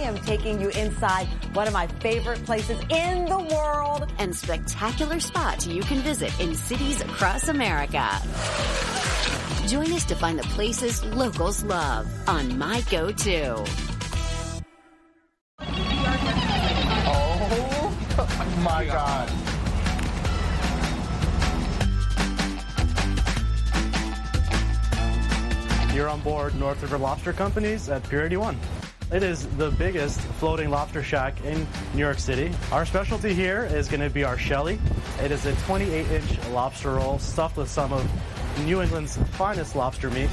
am taking you inside one of my favorite places in the world. And spectacular spots you can visit in cities across America. Join us to find the places locals love on My Go-To. Oh my God. You're on board North River Lobster Company's at Pier 81. It is the biggest floating lobster shack in New York City. Our specialty here is going to be our Shelly. It is a 28-inch lobster roll stuffed with some of New England's finest lobster meat.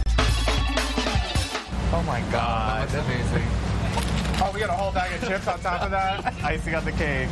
Oh my God, that's amazing. Oh, we got a whole bag of chips on top of that. Icing on the cake.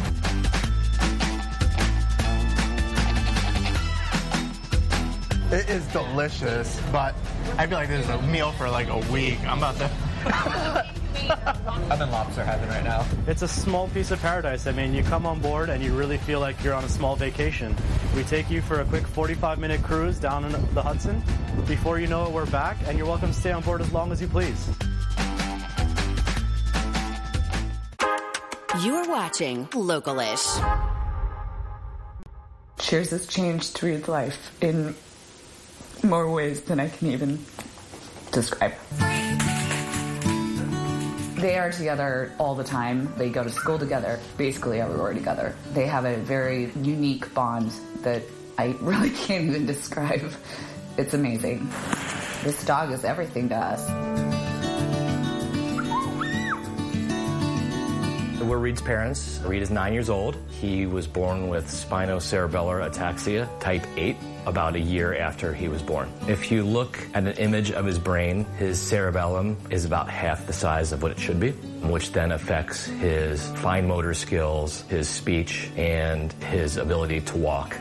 It is delicious, but I feel like this is a meal for like a week. I'm about to... I'm in lobster heaven right now. It's a small piece of paradise. I mean, you come on board and you really feel like you're on a small vacation. We take you for a quick 45-minute cruise down in the Hudson. Before you know it, we're back, and you're welcome to stay on board as long as you please. You're watching Local-ish. Cheers has changed Reed's life in more ways than I can even describe. They are together all the time. They go to school together, basically everywhere together. They have a very unique bond that I really can't even describe. It's amazing. This dog is everything to us. We're Reed's parents. Reed is 9 years old. He was born with spinocerebellar ataxia, type 8, about a year after he was born. If you look at an image of his brain, his cerebellum is about half the size of what it should be, which then affects his fine motor skills, his speech, and his ability to walk.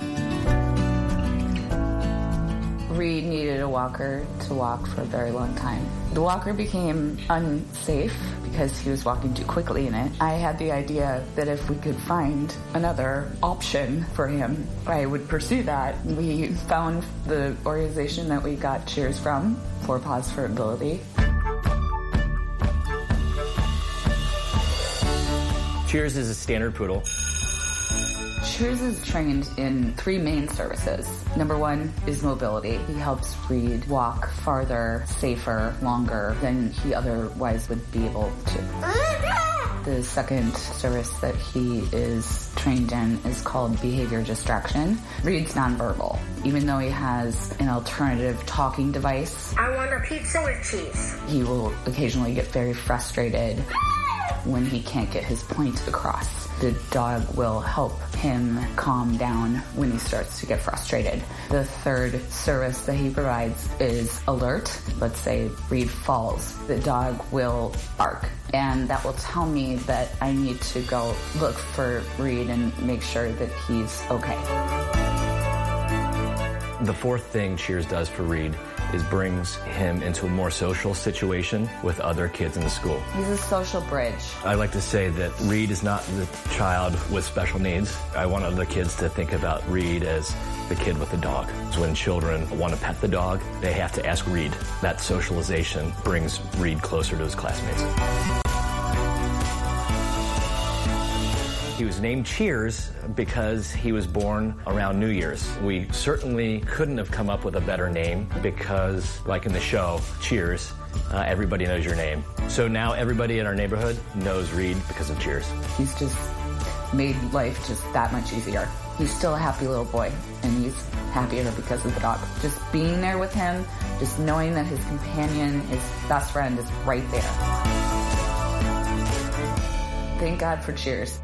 Reed needed a walker to walk for a very long time. The walker became unsafe because he was walking too quickly in it. I had the idea that if we could find another option for him, I would pursue that. We found the organization that we got Cheers from, 4 Paws for Ability. Cheers is a standard poodle. Cheers is trained in 3 main services. Number 1 is mobility. He helps Reed walk farther, safer, longer than he otherwise would be able to. The second service that he is trained in is called behavior distraction. Reed's nonverbal. Even though he has an alternative talking device, I want a pizza with cheese. He will occasionally get very frustrated when he can't get his point across. The dog will help him calm down when he starts to get frustrated. The third service that he provides is alert. Let's say Reed falls. The dog will bark, and that will tell me that I need to go look for Reed and make sure that he's okay. The fourth thing Cheers does for Reed is brings him into a more social situation with other kids in the school. He's a social bridge. I like to say that Reed is not the child with special needs. I want other kids to think about Reed as the kid with the dog. So when children want to pet the dog, they have to ask Reed. That socialization brings Reed closer to his classmates. He was named Cheers because he was born around New Year's. We certainly couldn't have come up with a better name because, like in the show, Cheers, everybody knows your name. So now everybody in our neighborhood knows Reed because of Cheers. He's just made life just that much easier. He's still a happy little boy, and he's happier because of the dog. Just being there with him, just knowing that his companion, his best friend, is right there. Thank God for Cheers.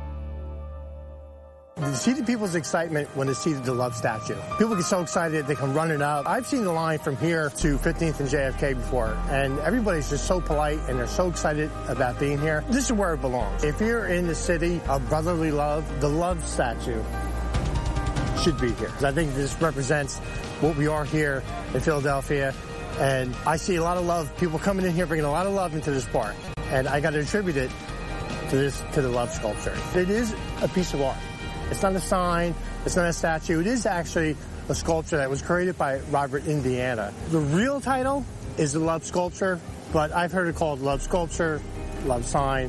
To see the people's excitement when they see the love statue. People get so excited they come running up. I've seen the line from here to 15th and JFK before, and everybody's just so polite and they're so excited about being here. This is where it belongs. If you're in the city of brotherly love, the love statue should be here. I think this represents what we are here in Philadelphia, and I see a lot of love. People coming in here bringing a lot of love into this park, and I got to attribute it to the love sculpture. It is a piece of art. It's not a sign, it's not a statue. It is actually a sculpture that was created by Robert Indiana. The real title is the love sculpture, but I've heard it called love sculpture, love sign.